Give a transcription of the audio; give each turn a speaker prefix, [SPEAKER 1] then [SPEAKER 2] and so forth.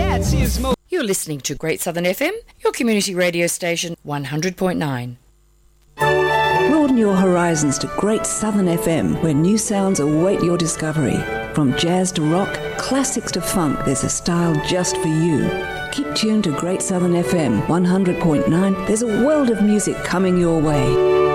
[SPEAKER 1] You're listening to Great Southern FM, your community radio station, 100.9.
[SPEAKER 2] Broaden your horizons to Great Southern FM, where new sounds await your discovery. From jazz to rock, classics to funk, there's a style just for you. Keep tuned to Great Southern FM 100.9. There's a world of music coming your way.